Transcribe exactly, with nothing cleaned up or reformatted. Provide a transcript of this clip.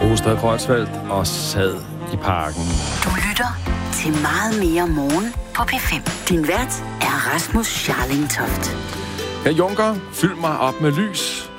Ostad Kreutzfeldt og sad i parken. Du lytter til Meget mere morgen på P fem. Din vært er Rasmus Scharling Toft. Herr Juncker, fyld mig op med lys.